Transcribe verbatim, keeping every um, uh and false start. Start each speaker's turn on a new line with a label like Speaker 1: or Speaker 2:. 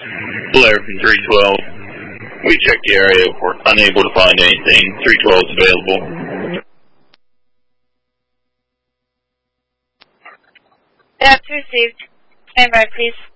Speaker 1: Blair from three twelve. We checked the area. We're unable to find anything. three twelve is available.
Speaker 2: That's received. Stand by, please.